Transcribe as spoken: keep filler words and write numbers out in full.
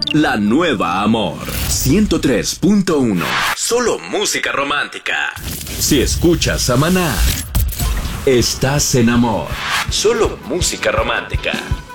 La nueva Amor ciento tres punto uno. Solo música romántica. Si escuchas a Maná, estás en Amor. Solo música romántica.